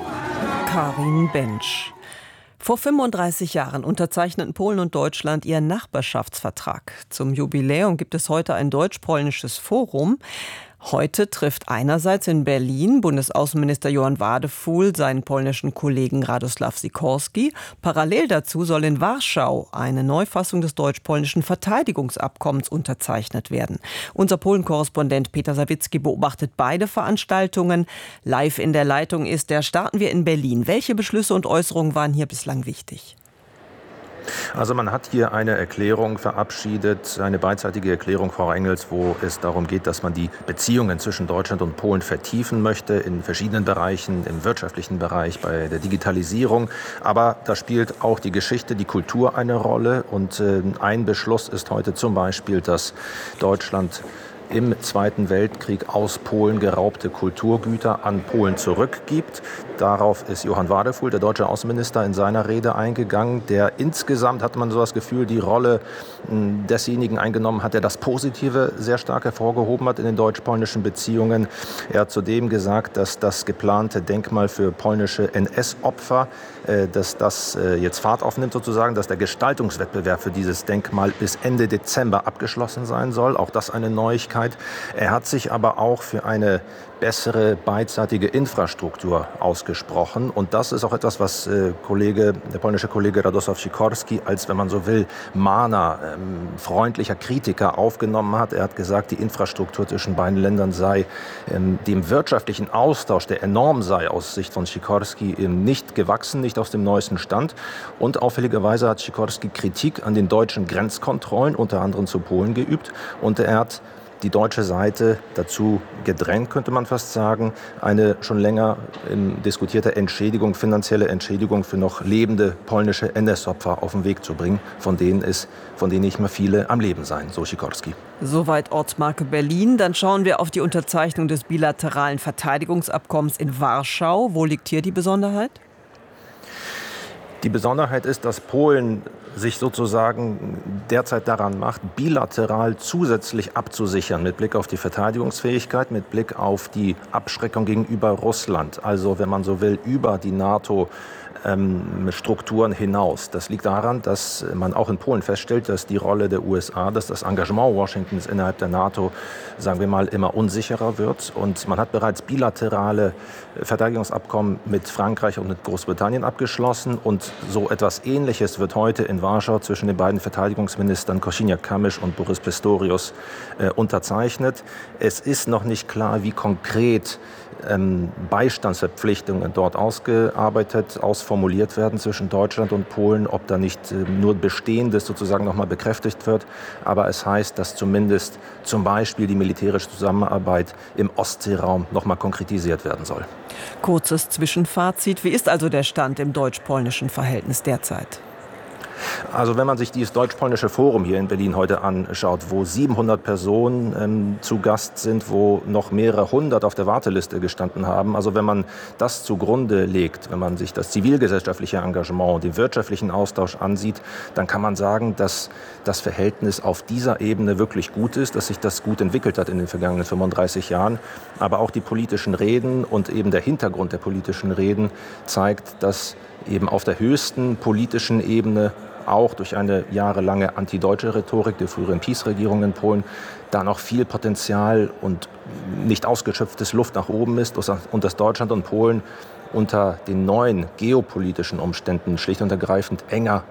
Karin Bensch. Vor 35 Jahren unterzeichneten Polen und Deutschland ihren Nachbarschaftsvertrag. Zum Jubiläum gibt es heute ein deutsch-polnisches Forum. Heute trifft einerseits in Berlin Bundesaußenminister Johann Wadefuhl seinen polnischen Kollegen Radosław Sikorski. Parallel dazu soll in Warschau eine Neufassung des deutsch-polnischen Verteidigungsabkommens unterzeichnet werden. Unser Polen-Korrespondent Peter Sawicki beobachtet beide Veranstaltungen. Live in der Leitung ist er. Starten wir in Berlin. Welche Beschlüsse und Äußerungen waren hier bislang wichtig? Also man hat hier eine Erklärung verabschiedet, eine beidseitige Erklärung, Frau Engels, wo es darum geht, dass man die Beziehungen zwischen Deutschland und Polen vertiefen möchte in verschiedenen Bereichen, im wirtschaftlichen Bereich, bei der Digitalisierung. Aber da spielt auch die Geschichte, die Kultur eine Rolle. Und ein Beschluss ist heute zum Beispiel, dass Deutschland im Zweiten Weltkrieg aus Polen geraubte Kulturgüter an Polen zurückgibt. Darauf ist Johann Wadefuhl, der deutsche Außenminister, in seiner Rede eingegangen, der insgesamt, hat man so das Gefühl, die Rolle desjenigen eingenommen hat, der das Positive sehr stark hervorgehoben hat in den deutsch-polnischen Beziehungen. Er hat zudem gesagt, dass das geplante Denkmal für polnische NS-Opfer, dass das jetzt Fahrt aufnimmt sozusagen, dass der Gestaltungswettbewerb für dieses Denkmal bis Ende Dezember abgeschlossen sein soll. Auch das eine Neuigkeit. Er hat sich aber auch für eine bessere beidseitige Infrastruktur ausgesprochen. Und das ist auch etwas, was der polnische Kollege Radosław Sikorski als, wenn man so will, Mahner, freundlicher Kritiker aufgenommen hat. Er hat gesagt, die Infrastruktur zwischen beiden Ländern sei dem wirtschaftlichen Austausch, der enorm sei, aus Sicht von Sikorski nicht gewachsen, nicht aus dem neuesten Stand. Und auffälligerweise hat Sikorski Kritik an den deutschen Grenzkontrollen, unter anderem zu Polen, geübt. Und er hat die deutsche Seite dazu gedrängt, könnte man fast sagen, eine schon länger diskutierte Entschädigung, finanzielle Entschädigung für noch lebende polnische NS-Opfer auf den Weg zu bringen, von denen nicht mehr viele am Leben seien, so Sikorski. Soweit Ortsmarke Berlin. Dann schauen wir auf die Unterzeichnung des bilateralen Verteidigungsabkommens in Warschau. Wo liegt hier die Besonderheit? Die Besonderheit ist, dass Polen sich sozusagen derzeit daran macht, bilateral zusätzlich abzusichern mit Blick auf die Verteidigungsfähigkeit, mit Blick auf die Abschreckung gegenüber Russland. Also, wenn man so will, über die NATO Strukturen hinaus. Das liegt daran, dass man auch in Polen feststellt, dass die Rolle der USA, dass das Engagement Washingtons innerhalb der NATO, sagen wir mal, immer unsicherer wird. Und man hat bereits bilaterale Verteidigungsabkommen mit Frankreich und mit Großbritannien abgeschlossen. Und so etwas Ähnliches wird heute in Warschau zwischen den beiden Verteidigungsministern Kosiniak-Kamysz und Boris Pistorius unterzeichnet. Es ist noch nicht klar, wie konkret Beistandsverpflichtungen dort ausformuliert werden zwischen Deutschland und Polen, ob da nicht nur Bestehendes sozusagen nochmal bekräftigt wird. Aber es heißt, dass zumindest zum Beispiel die militärische Zusammenarbeit im Ostseeraum nochmal konkretisiert werden soll. Kurzes Zwischenfazit. Wie ist also der Stand im deutsch-polnischen Verhältnis derzeit? Also wenn man sich dieses deutsch-polnische Forum hier in Berlin heute anschaut, wo 700 Personen zu Gast sind, wo noch mehrere hundert auf der Warteliste gestanden haben, also wenn man das zugrunde legt, wenn man sich das zivilgesellschaftliche Engagement, den wirtschaftlichen Austausch ansieht, dann kann man sagen, dass das Verhältnis auf dieser Ebene wirklich gut ist, dass sich das gut entwickelt hat in den vergangenen 35 Jahren. Aber auch die politischen Reden und eben der Hintergrund der politischen Reden zeigt, dass eben auf der höchsten politischen Ebene auch durch eine jahrelange antideutsche Rhetorik der früheren PiS-Regierung in Polen da noch viel Potenzial und nicht ausgeschöpftes Luft nach oben ist und dass Deutschland und Polen unter den neuen geopolitischen Umständen schlicht und ergreifend enger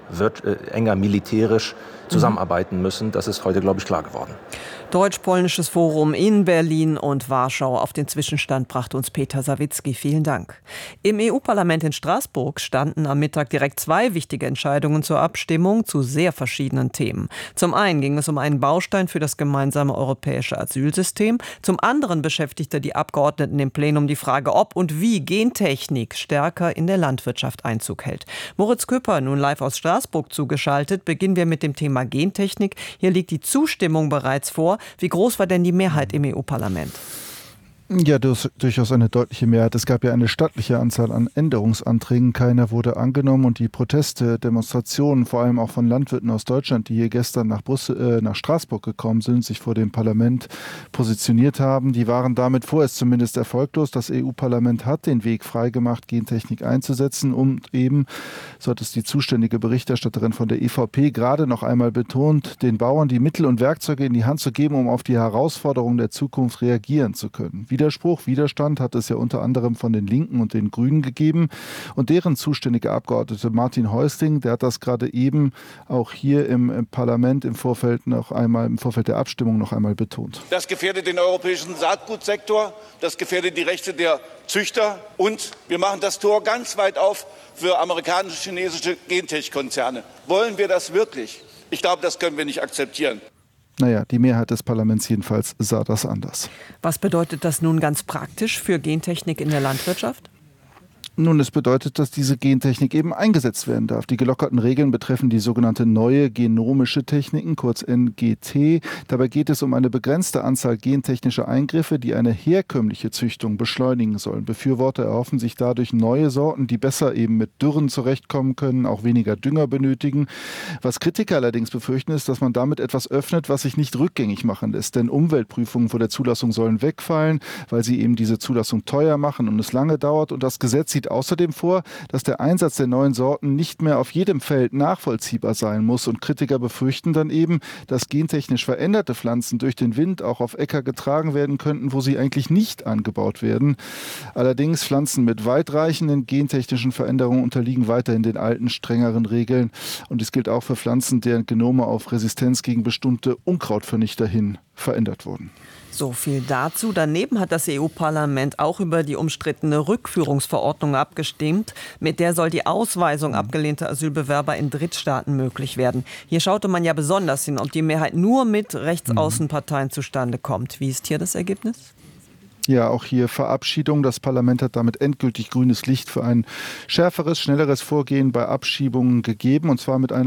militärisch zusammenarbeiten müssen. Das ist heute, glaube ich, klar geworden. Deutsch-Polnisches Forum in Berlin und Warschau. Auf den Zwischenstand brachte uns Peter Sawicki. Vielen Dank. Im EU-Parlament in Straßburg standen am Mittag direkt 2 wichtige Entscheidungen zur Abstimmung zu sehr verschiedenen Themen. Zum einen ging es um einen Baustein für das gemeinsame europäische Asylsystem. Zum anderen beschäftigte die Abgeordneten im Plenum die Frage, ob und wie Gentechnik stärker in der Landwirtschaft Einzug hält. Moritz Köper, nun live aus Straßburg zugeschaltet. Beginnen wir mit dem Thema Gentechnik. Hier liegt die Zustimmung bereits vor. Wie groß war denn die Mehrheit im EU-Parlament? Ja, durchaus eine deutliche Mehrheit. Es gab ja eine stattliche Anzahl an Änderungsanträgen. Keiner wurde angenommen und die Proteste, Demonstrationen, vor allem auch von Landwirten aus Deutschland, die hier gestern nach Straßburg gekommen sind, sich vor dem Parlament positioniert haben, die waren damit vorerst zumindest erfolglos. Das EU-Parlament hat den Weg freigemacht, Gentechnik einzusetzen und eben, so hat es die zuständige Berichterstatterin von der EVP gerade noch einmal betont, den Bauern die Mittel und Werkzeuge in die Hand zu geben, um auf die Herausforderungen der Zukunft reagieren zu können. Widerstand hat es ja unter anderem von den Linken und den Grünen gegeben und deren zuständige Abgeordnete Martin Häusling, der hat das gerade eben auch hier im Parlament im Vorfeld der Abstimmung noch einmal betont. Das gefährdet den europäischen Saatgutsektor, das gefährdet die Rechte der Züchter und wir machen das Tor ganz weit auf für amerikanische, chinesische Gentech-Konzerne. Wollen wir das wirklich? Ich glaube, das können wir nicht akzeptieren. Naja, die Mehrheit des Parlaments jedenfalls sah das anders. Was bedeutet das nun ganz praktisch für Gentechnik in der Landwirtschaft? Nun, es bedeutet, dass diese Gentechnik eben eingesetzt werden darf. Die gelockerten Regeln betreffen die sogenannte neue genomische Techniken, kurz NGT. Dabei geht es um eine begrenzte Anzahl gentechnischer Eingriffe, die eine herkömmliche Züchtung beschleunigen sollen. Befürworter erhoffen sich dadurch neue Sorten, die besser eben mit Dürren zurechtkommen können, auch weniger Dünger benötigen. Was Kritiker allerdings befürchten, ist, dass man damit etwas öffnet, was sich nicht rückgängig machen lässt. Denn Umweltprüfungen vor der Zulassung sollen wegfallen, weil sie eben diese Zulassung teuer machen und es lange dauert. Und das Gesetz sieht außerdem vor, dass der Einsatz der neuen Sorten nicht mehr auf jedem Feld nachvollziehbar sein muss. Und Kritiker befürchten dann eben, dass gentechnisch veränderte Pflanzen durch den Wind auch auf Äcker getragen werden könnten, wo sie eigentlich nicht angebaut werden. Allerdings Pflanzen mit weitreichenden gentechnischen Veränderungen unterliegen weiterhin den alten, strengeren Regeln. Und dies gilt auch für Pflanzen, deren Genome auf Resistenz gegen bestimmte Unkrautvernichter hin verändert wurden. So viel dazu. Daneben hat das EU-Parlament auch über die umstrittene Rückführungsverordnung abgestimmt. Mit der soll die Ausweisung abgelehnter Asylbewerber in Drittstaaten möglich werden. Hier schaute man ja besonders hin, ob die Mehrheit nur mit Rechtsaußenparteien zustande kommt. Wie ist hier das Ergebnis? Ja, auch hier Verabschiedung. Das Parlament hat damit endgültig grünes Licht für ein schärferes, schnelleres Vorgehen bei Abschiebungen gegeben. Und zwar mit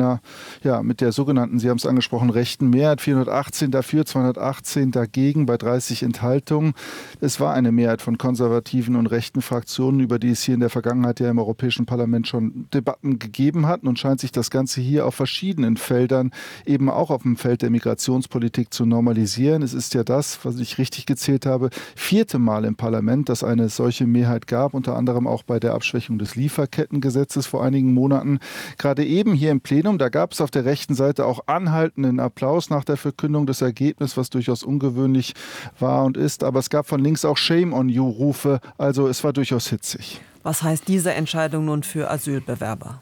der sogenannten, Sie haben es angesprochen, rechten Mehrheit. 418 dafür, 218 dagegen bei 30 Enthaltungen. Es war eine Mehrheit von konservativen und rechten Fraktionen, über die es hier in der Vergangenheit ja im Europäischen Parlament schon Debatten gegeben hat. Nun scheint sich das Ganze hier auf verschiedenen Feldern, eben auch auf dem Feld der Migrationspolitik zu normalisieren. Es ist ja das, was ich richtig gezählt habe, 4. Mal im Parlament, dass eine solche Mehrheit gab, unter anderem auch bei der Abschwächung des Lieferkettengesetzes vor einigen Monaten. Gerade eben hier im Plenum, da gab es auf der rechten Seite auch anhaltenden Applaus nach der Verkündung des Ergebnisses, was durchaus ungewöhnlich war und ist. Aber es gab von links auch Shame on you-Rufe, also es war durchaus hitzig. Was heißt diese Entscheidung nun für Asylbewerber?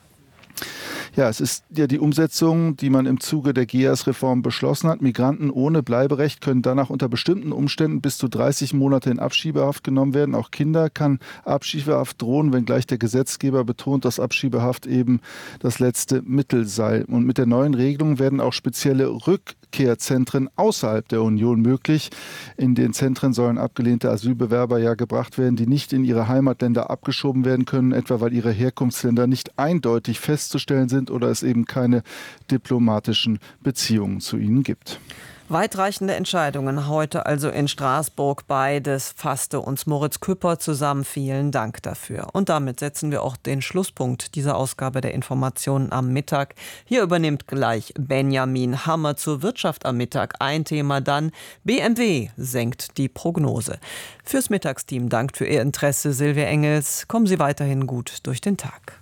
Ja, es ist ja die Umsetzung, die man im Zuge der GEAS-Reform beschlossen hat. Migranten ohne Bleiberecht können danach unter bestimmten Umständen bis zu 30 Monate in Abschiebehaft genommen werden. Auch Kinder kann Abschiebehaft drohen, wenngleich der Gesetzgeber betont, dass Abschiebehaft eben das letzte Mittel sei. Und mit der neuen Regelung werden auch spezielle Rückkehrzentren außerhalb der Union möglich. In den Zentren sollen abgelehnte Asylbewerber ja gebracht werden, die nicht in ihre Heimatländer abgeschoben werden können, etwa weil ihre Herkunftsländer nicht eindeutig festzustellen sind oder es eben keine diplomatischen Beziehungen zu ihnen gibt. Weitreichende Entscheidungen heute also in Straßburg. Beides fasste uns Moritz Küpper zusammen. Vielen Dank dafür. Und damit setzen wir auch den Schlusspunkt dieser Ausgabe der Informationen am Mittag. Hier übernimmt gleich Benjamin Hammer zur Wirtschaft am Mittag. Ein Thema dann: BMW senkt die Prognose. Fürs Mittagsteam dankt für Ihr Interesse Silvia Engels. Kommen Sie weiterhin gut durch den Tag.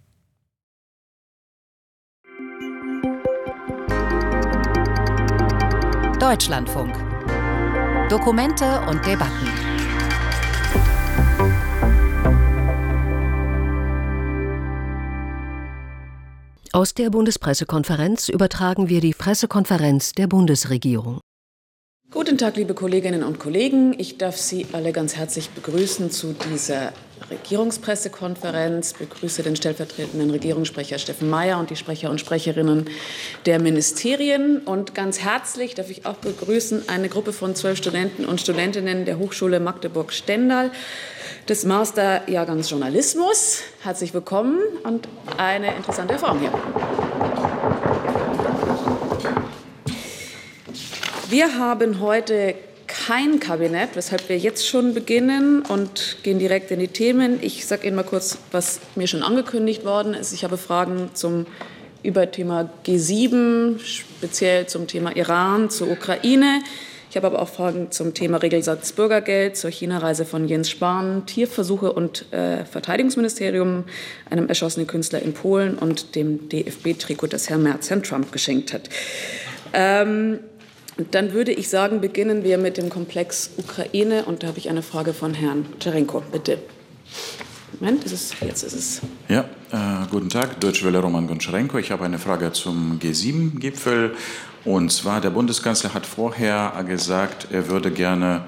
Deutschlandfunk. Dokumente und Debatten. Aus der Bundespressekonferenz übertragen wir die Pressekonferenz der Bundesregierung. Guten Tag, liebe Kolleginnen und Kollegen. Ich darf Sie alle ganz herzlich begrüßen zu dieser Regierungspressekonferenz. Ich begrüße den stellvertretenden Regierungssprecher Steffen Mayer und die Sprecher und Sprecherinnen der Ministerien. Und ganz herzlich darf ich auch begrüßen eine Gruppe von 12 Studenten und Studentinnen der Hochschule Magdeburg-Stendal des Masterjahrgangs Journalismus. Herzlich willkommen und eine interessante Erfahrung hier. Wir haben heute kein Kabinett, weshalb wir jetzt schon beginnen und gehen direkt in die Themen. Ich sage Ihnen mal kurz, was mir schon angekündigt worden ist. Ich habe Fragen zum Überthema G7, speziell zum Thema Iran, zur Ukraine. Ich habe aber auch Fragen zum Thema Regelsatz Bürgergeld, zur China-Reise von Jens Spahn, Tierversuche und Verteidigungsministerium, einem erschossenen Künstler in Polen und dem DFB-Trikot, das Herr Merz Herrn Trump geschenkt hat. Dann würde ich sagen, beginnen wir mit dem Komplex Ukraine. Und da habe ich eine Frage von Herrn Tscherenko. Bitte. Moment, jetzt ist es. Ja, guten Tag, Deutsche Welle, Roman Goncharenko. Ich habe eine Frage zum G7-Gipfel. Und zwar, der Bundeskanzler hat vorher gesagt, er würde gerne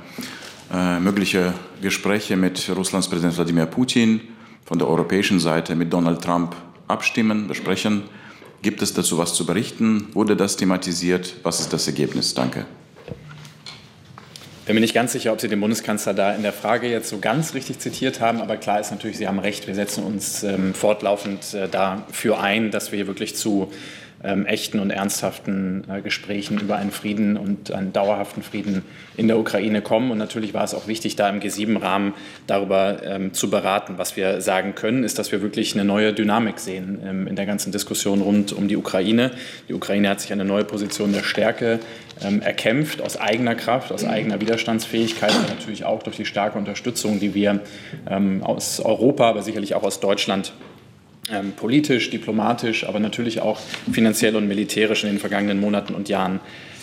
mögliche Gespräche mit Russlands Präsident Wladimir Putin von der europäischen Seite mit Donald Trump abstimmen, besprechen. Gibt es dazu was zu berichten? Wurde das thematisiert? Was ist das Ergebnis? Danke. Ich bin mir nicht ganz sicher, ob Sie den Bundeskanzler da in der Frage jetzt so ganz richtig zitiert haben. Aber klar ist natürlich, Sie haben recht. Wir setzen uns fortlaufend dafür ein, dass wir wirklich zu echten und ernsthaften Gesprächen über einen Frieden und einen dauerhaften Frieden in der Ukraine kommen. Und natürlich war es auch wichtig, da im G7-Rahmen darüber zu beraten. Was wir sagen können, ist, dass wir wirklich eine neue Dynamik sehen in der ganzen Diskussion rund um die Ukraine. Die Ukraine hat sich eine neue Position der Stärke erkämpft, aus eigener Kraft, aus eigener Widerstandsfähigkeit, aber natürlich auch durch die starke Unterstützung, die wir aus Europa, aber sicherlich auch aus Deutschland politisch, diplomatisch, aber natürlich auch finanziell und militärisch in den vergangenen Monaten und Jahren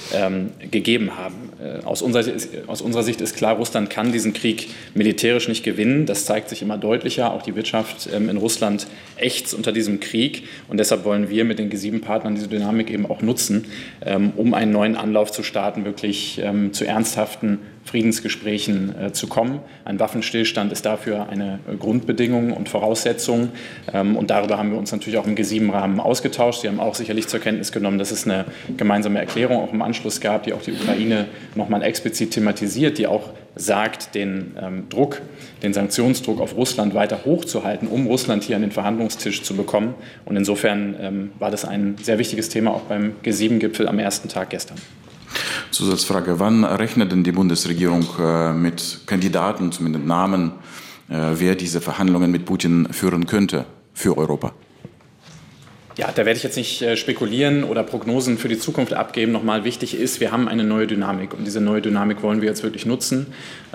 gegeben haben. Aus unserer Sicht ist klar, Russland kann diesen Krieg militärisch nicht gewinnen. Das zeigt sich immer deutlicher. Auch die Wirtschaft in Russland ächzt unter diesem Krieg. Und deshalb wollen wir mit den G7-Partnern diese Dynamik eben auch nutzen, um einen neuen Anlauf zu starten, wirklich zu ernsthaften Friedensgesprächen zu kommen. Ein Waffenstillstand ist dafür eine Grundbedingung und Voraussetzung. Und darüber haben wir uns natürlich auch im G7-Rahmen ausgetauscht. Sie haben auch sicherlich zur Kenntnis genommen, dass es eine gemeinsame Erklärung auch im Anschluss gab, die auch die Ukraine nochmal explizit thematisiert, die auch sagt, den Sanktionsdruck auf Russland weiter hochzuhalten, um Russland hier an den Verhandlungstisch zu bekommen. Und insofern war das ein sehr wichtiges Thema auch beim G7-Gipfel am ersten Tag gestern. Zusatzfrage, wann rechnet denn die Bundesregierung mit Kandidaten, zumindest Namen, wer diese Verhandlungen mit Putin führen könnte für Europa? Ja, da werde ich jetzt nicht spekulieren oder Prognosen für die Zukunft abgeben. Nochmal wichtig ist, wir haben eine neue Dynamik und diese neue Dynamik wollen wir jetzt wirklich nutzen.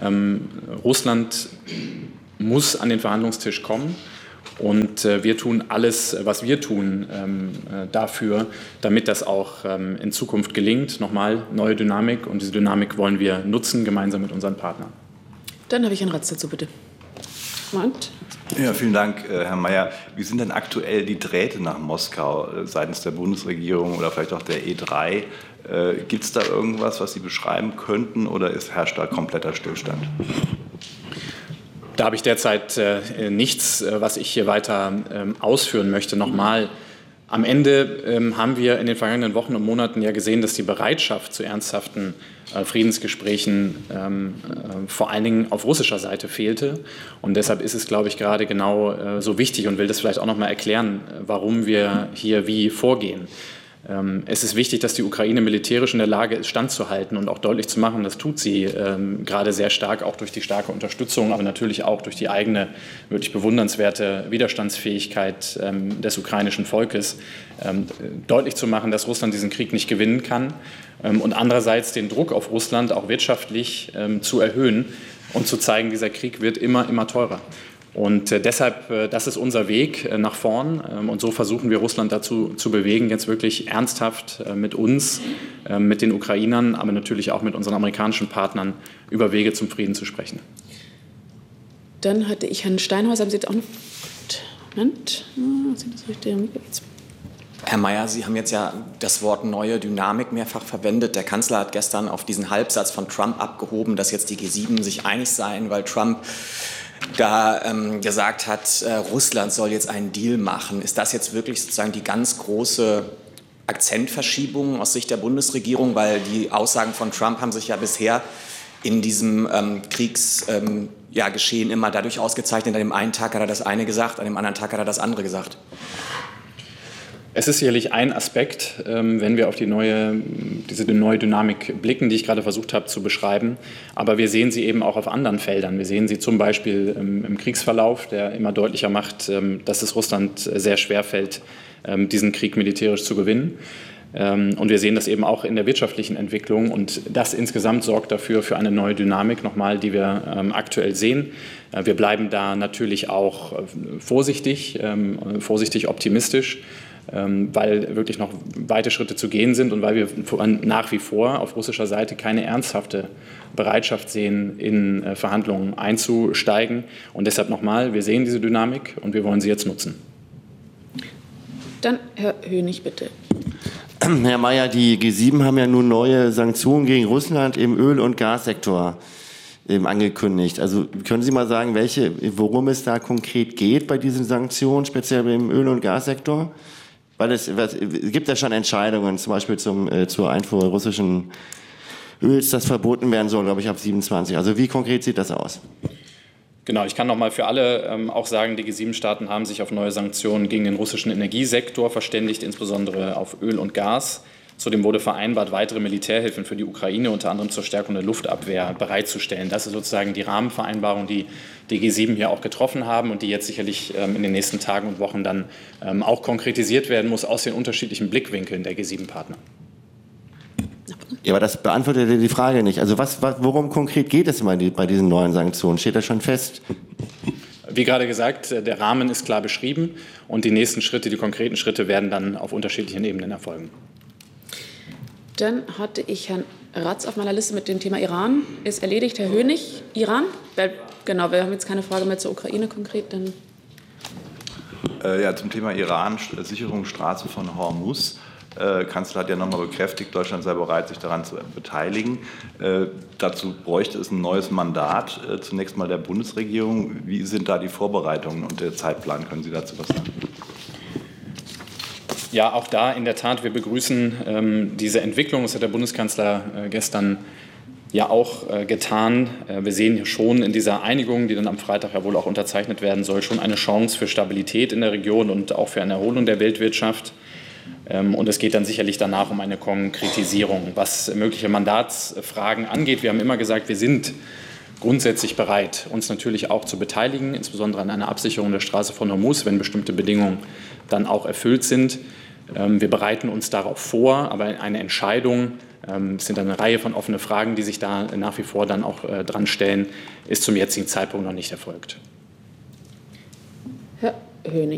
Russland muss an den Verhandlungstisch kommen. Und wir tun alles, was wir tun, dafür, damit das auch in Zukunft gelingt. Nochmal, neue Dynamik. Und diese Dynamik wollen wir nutzen, gemeinsam mit unseren Partnern. Dann habe ich einen Ratz dazu, bitte. Und? Ja, vielen Dank, Herr Mayer. Wie sind denn aktuell die Drähte nach Moskau seitens der Bundesregierung oder vielleicht auch der E3? Gibt es da irgendwas, was Sie beschreiben könnten, oder herrscht da kompletter Stillstand? Da habe ich derzeit nichts, was ich hier weiter ausführen möchte. Nochmal, Am Ende haben wir in den vergangenen Wochen und Monaten ja gesehen, dass die Bereitschaft zu ernsthaften Friedensgesprächen vor allen Dingen auf russischer Seite fehlte. Und deshalb ist es, glaube ich, gerade genau so wichtig und will das vielleicht auch noch mal erklären, warum wir hier wie vorgehen. Es ist wichtig, dass die Ukraine militärisch in der Lage ist, standzuhalten und auch deutlich zu machen, das tut sie gerade sehr stark, auch durch die starke Unterstützung, aber natürlich auch durch die eigene, wirklich bewundernswerte Widerstandsfähigkeit des ukrainischen Volkes, deutlich zu machen, dass Russland diesen Krieg nicht gewinnen kann und andererseits den Druck auf Russland auch wirtschaftlich zu erhöhen und zu zeigen, dieser Krieg wird immer teurer. Und deshalb, das ist unser Weg nach vorn. Und so versuchen wir Russland dazu zu bewegen, jetzt wirklich ernsthaft mit uns, mit den Ukrainern, aber natürlich auch mit unseren amerikanischen Partnern über Wege zum Frieden zu sprechen. Dann hatte ich Herrn Steinhäuser, haben Sie jetzt auch noch... Moment, Herr Mayer, Sie haben jetzt ja das Wort neue Dynamik mehrfach verwendet. Der Kanzler hat gestern auf diesen Halbsatz von Trump abgehoben, dass jetzt die G7 sich einig seien, weil Trump da gesagt hat, Russland soll jetzt einen Deal machen. Ist das jetzt wirklich sozusagen die ganz große Akzentverschiebung aus Sicht der Bundesregierung? Weil die Aussagen von Trump haben sich ja bisher in diesem Kriegsgeschehen immer dadurch ausgezeichnet, an dem einen Tag hat er das eine gesagt, an dem anderen Tag hat er das andere gesagt. Es ist sicherlich ein Aspekt, wenn wir auf diese neue Dynamik blicken, die ich gerade versucht habe zu beschreiben. Aber wir sehen sie eben auch auf anderen Feldern. Wir sehen sie zum Beispiel im Kriegsverlauf, der immer deutlicher macht, dass es Russland sehr schwer fällt, diesen Krieg militärisch zu gewinnen. Und wir sehen das eben auch in der wirtschaftlichen Entwicklung. Und das insgesamt sorgt dafür für eine neue Dynamik, nochmal, die wir aktuell sehen. Wir bleiben da natürlich auch vorsichtig optimistisch, weil wirklich noch weite Schritte zu gehen sind und weil wir nach wie vor auf russischer Seite keine ernsthafte Bereitschaft sehen, in Verhandlungen einzusteigen. Und deshalb nochmal, wir sehen diese Dynamik und wir wollen sie jetzt nutzen. Dann Herr Hönig, bitte. Herr Mayer, die G7 haben ja nun neue Sanktionen gegen Russland im Öl- und Gassektor angekündigt. Also können Sie mal sagen, worum es da konkret geht bei diesen Sanktionen, speziell im Öl- und Gassektor? Weil es gibt ja schon Entscheidungen, zum Beispiel zur Einfuhr russischen Öls, das verboten werden soll, glaube ich, ab 27. Also wie konkret sieht das aus? Genau, ich kann noch mal für alle auch sagen, die G7-Staaten haben sich auf neue Sanktionen gegen den russischen Energiesektor verständigt, insbesondere auf Öl und Gas. Zudem wurde vereinbart, weitere Militärhilfen für die Ukraine, unter anderem zur Stärkung der Luftabwehr, bereitzustellen. Das ist sozusagen die Rahmenvereinbarung, die die G7 hier auch getroffen haben und die jetzt sicherlich in den nächsten Tagen und Wochen dann auch konkretisiert werden muss aus den unterschiedlichen Blickwinkeln der G7-Partner. Ja, aber das beantwortet die Frage nicht. Also worum konkret geht es bei diesen neuen Sanktionen? Steht das schon fest? Wie gerade gesagt, der Rahmen ist klar beschrieben und die nächsten Schritte, die konkreten Schritte werden dann auf unterschiedlichen Ebenen erfolgen. Dann hatte ich Herrn Ratz auf meiner Liste mit dem Thema Iran. Ist erledigt. Herr Hönig, Iran? Genau, wir haben jetzt keine Frage mehr zur Ukraine konkret. Dann ja, zum Thema Iran, Sicherungsstraße von Hormuz. Kanzler hat ja nochmal bekräftigt, Deutschland sei bereit, sich daran zu beteiligen. Dazu bräuchte es ein neues Mandat, zunächst mal der Bundesregierung. Wie sind da die Vorbereitungen und der Zeitplan? Können Sie dazu was sagen? Ja, auch da in der Tat, wir begrüßen diese Entwicklung. Das hat der Bundeskanzler gestern ja auch getan. Wir sehen hier schon in dieser Einigung, die dann am Freitag ja wohl auch unterzeichnet werden soll, schon eine Chance für Stabilität in der Region und auch für eine Erholung der Weltwirtschaft. Und es geht dann sicherlich danach um eine Konkretisierung. Was mögliche Mandatsfragen angeht, wir haben immer gesagt, wir sind grundsätzlich bereit, uns natürlich auch zu beteiligen, insbesondere an einer Absicherung der Straße von Hormuz, wenn bestimmte Bedingungen dann auch erfüllt sind. Wir bereiten uns darauf vor, aber eine Entscheidung, es sind eine Reihe von offenen Fragen, die sich da nach wie vor dann auch dran stellen, ist zum jetzigen Zeitpunkt noch nicht erfolgt. Herr Hönig.